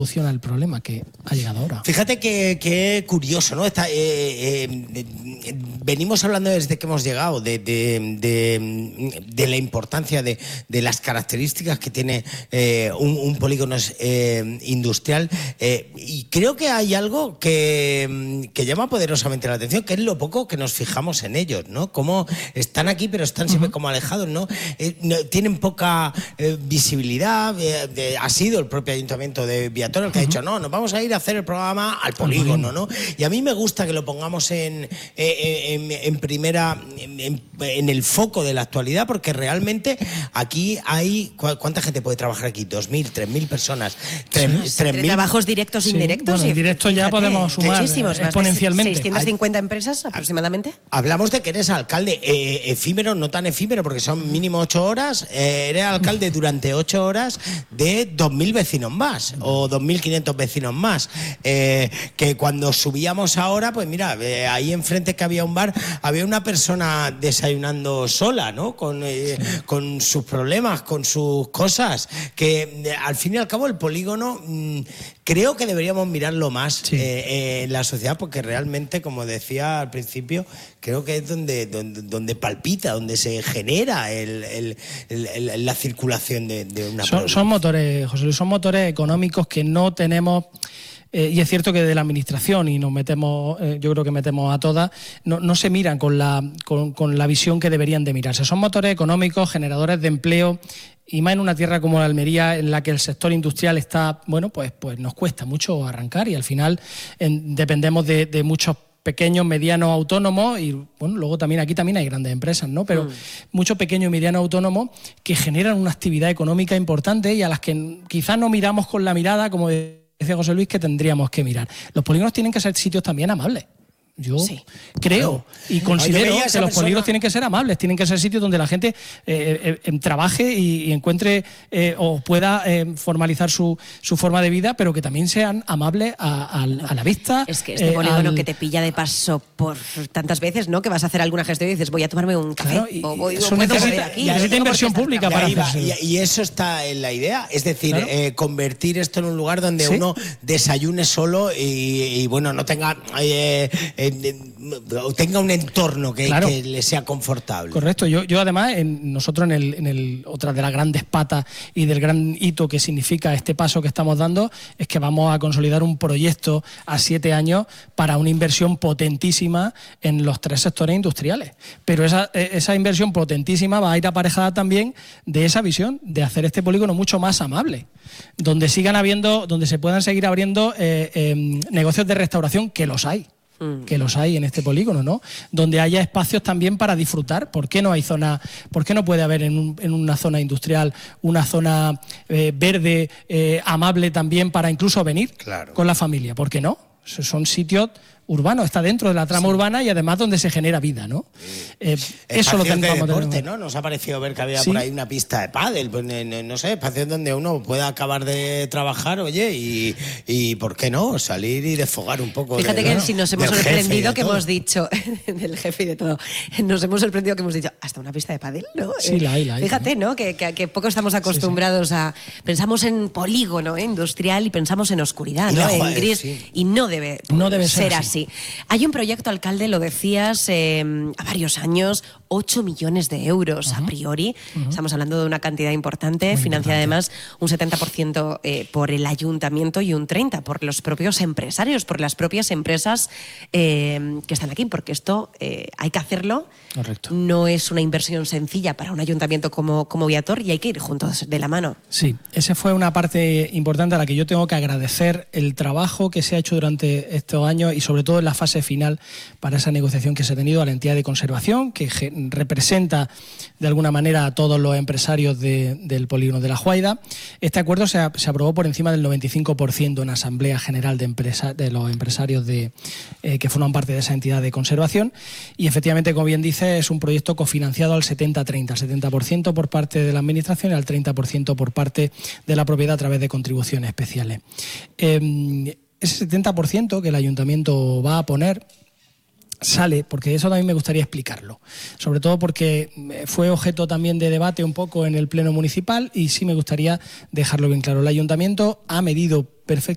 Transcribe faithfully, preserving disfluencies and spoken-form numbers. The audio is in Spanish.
soluciona el problema que ha llegado ahora. Fíjate que, que curioso, ¿no? Está, eh, eh, venimos hablando desde que hemos llegado de, de, de, de la importancia de, de las características que tiene eh, un, un polígono eh, industrial eh, y creo que hay algo que, que llama poderosamente la atención, que es lo poco que nos fijamos en ellos, ¿no? Cómo están aquí pero están siempre uh-huh. como alejados, ¿no? Eh, no tienen poca eh, visibilidad, eh, de, ha sido el propio Ayuntamiento de Villatono el que uh-huh. ha dicho, no, nos vamos a ir a hacer el programa al polígono, ¿no? Y a mí me gusta que lo pongamos en, en, en primera, en, en el foco de la actualidad, porque realmente aquí hay, ¿cuánta gente puede trabajar aquí? Dos mil, tres mil personas. Tres, sí, tres mil trabajos directos e sí. indirectos. Bueno, directos ya podemos sumar muchísimos, exponencialmente. seiscientas cincuenta empresas aproximadamente. Hablamos de que eres alcalde eh, efímero, no tan efímero, porque son mínimo ocho horas. Eh, eres alcalde durante ocho horas de dos mil vecinos más, o dos mil quinientos vecinos más. Eh, que cuando subíamos ahora, pues mira, eh, ahí enfrente que había un bar, había una persona desayunando sola, ¿no? Con, eh, sí. con sus problemas, con sus cosas, que eh, al fin y al cabo el polígono mmm, creo que deberíamos mirarlo más sí. eh, eh, en la sociedad, porque realmente, como decía al principio, creo que es donde, donde, donde palpita, donde se genera el, el, el, el, la circulación de, de una son, son motores, José Luis, son motores económicos que no tenemos. Eh, y es cierto que de la administración, y nos metemos, eh, yo creo que metemos a todas, no, no se miran con la, con, con la visión que deberían de mirarse. Son motores económicos, generadores de empleo, y más en una tierra como la Almería, en la que el sector industrial está, bueno, pues, pues nos cuesta mucho arrancar, y al final en, dependemos de, de muchos pequeños, medianos, autónomos, y bueno, luego también aquí también hay grandes empresas, ¿no? Pero mm. muchos pequeños y medianos autónomos que generan una actividad económica importante y a las que quizás no miramos con la mirada, como de decía José Luis, que tendríamos que mirar. Los polígonos tienen que ser sitios también amables. Yo sí. creo y considero que los polígonos tienen que ser amables, tienen que ser sitios donde la gente eh, eh, trabaje y, y encuentre eh, o pueda eh, formalizar su, su forma de vida, pero que también sean amables a, a, a la vista. Es que este eh, polígono al... que te pilla de paso por tantas veces, ¿no? Que vas a hacer alguna gestión y dices, voy a tomarme un café. Claro, y, o voy, o puedo necesita, aquí. Necesita inversión pública para hacerlo. Y, y eso está en la idea, es decir, claro. eh, convertir esto en un lugar donde ¿sí? uno desayune solo y, y bueno, no tenga... Eh, eh, o tenga un entorno que, claro. que le sea confortable. Correcto. Yo, yo además, en, nosotros en, el, en el, otra de las grandes patas y del gran hito que significa este paso que estamos dando es que vamos a consolidar un proyecto a siete años para una inversión potentísima en los tres sectores industriales. Pero esa, esa inversión potentísima va a ir aparejada también de esa visión de hacer este polígono mucho más amable, donde sigan habiendo, donde se puedan seguir abriendo eh, eh, negocios de restauración, que los hay. que los hay en este polígono, ¿no? Donde haya espacios también para disfrutar. ¿Por qué no hay zona, por qué no puede haber en, un, en una zona industrial una zona eh, verde, eh, amable también para incluso venir claro. con la familia? ¿Por qué no? Son sitios urbanos, está dentro de la trama sí. urbana y además donde se genera vida, ¿no? Sí. Eh, eso lo tenemos de deporte, ¿no? Nos ha parecido ver que había ¿sí? por ahí una pista de pádel, pues, no sé, espacios donde uno pueda acabar de trabajar, oye, y, y ¿por qué no? Salir y desfogar un poco. Fíjate de, que ¿no? si nos hemos sorprendido que todo. hemos dicho, del jefe y de todo, nos hemos sorprendido que hemos dicho, hasta una pista de pádel, ¿no? Sí, la hay, la hay. Fíjate, ¿no? Que, que, que poco estamos acostumbrados sí, sí. a... Pensamos en polígono ¿eh? industrial y pensamos en oscuridad, ¿no? En gris, sí. y no debe, no debe ser, ser así. así. Hay un proyecto, alcalde, lo decías, eh, a varios años, ocho millones de euros uh-huh. a priori. Uh-huh. Estamos hablando de una cantidad importante, muy financiada además un setenta por ciento eh, por el ayuntamiento y un treinta por ciento por los propios empresarios, por las propias empresas eh, que están aquí, porque esto eh, hay que hacerlo. Correcto. No es una inversión sencilla para un ayuntamiento como, como Viator y hay que ir juntos de la mano. Sí, esa fue una parte importante a la que yo tengo que agradecer el trabajo que se ha hecho durante estos años y sobre todo en la fase final para esa negociación que se ha tenido a la entidad de conservación, que representa de alguna manera a todos los empresarios de, del polígono de La Juaida. Este acuerdo se, a, se aprobó por encima del noventa y cinco por ciento en Asamblea General de, empresa, de los empresarios de, eh, que forman parte de esa entidad de conservación y efectivamente, como bien dice, es un proyecto cofinanciado al setenta treinta, setenta por ciento por parte de la Administración y al treinta por ciento por parte de la propiedad a través de contribuciones especiales. Eh, ese setenta por ciento que el Ayuntamiento va a poner sale, porque eso también me gustaría explicarlo, sobre todo porque fue objeto también de debate un poco en el Pleno Municipal y sí me gustaría dejarlo bien claro. El Ayuntamiento ha medido perfectamente